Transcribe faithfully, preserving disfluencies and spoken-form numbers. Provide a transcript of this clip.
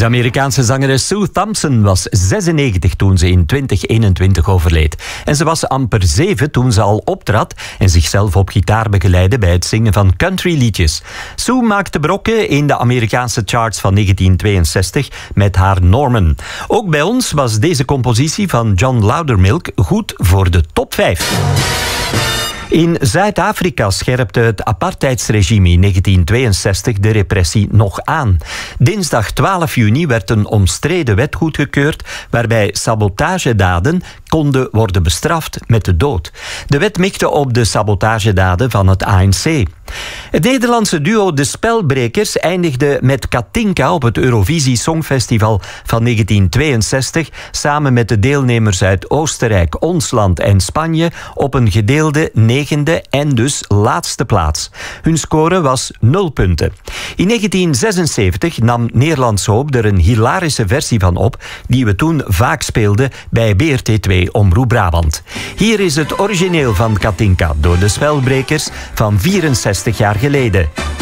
De Amerikaanse zangeres Sue Thompson was zesennegentig toen ze in twintig eenentwintig overleed. En ze was amper zeven toen ze al optrad en zichzelf op gitaar begeleidde bij het zingen van countryliedjes. Sue maakte brokken in de Amerikaanse charts van negentien tweeënzestig met haar Norman. Ook bij ons was deze compositie van John Loudermilk goed voor de top vijf. In Zuid-Afrika scherpte het apartheidsregime in negentien tweeënzestig de repressie nog aan. Dinsdag twaalf juni werd een omstreden wet goedgekeurd waarbij sabotagedaden konden worden bestraft met de dood. De wet mikte op de sabotagedaden van het A N C. Het Nederlandse duo De Spelbrekers eindigde met Katinka op het Eurovisie Songfestival van negentien tweeënzestig samen met de deelnemers uit Oostenrijk, ons land en Spanje op een gedeelde negende en dus laatste plaats. Hun score was nul punten. In negentien zesenzeventig nam Nederlands Hoop er een hilarische versie van op die we toen vaak speelden bij B R T twee Omroep Brabant. Hier is het origineel van Katinka door De Spelbrekers van vierenzestig jaar geleden.